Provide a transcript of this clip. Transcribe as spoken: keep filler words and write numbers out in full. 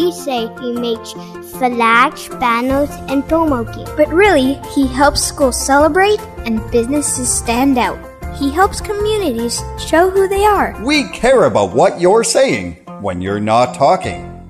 We say he makes flags, banners, and promo kits. But really, he helps schools celebrate and businesses stand out. He helps communities show who they are. We care about what you're saying when you're not talking.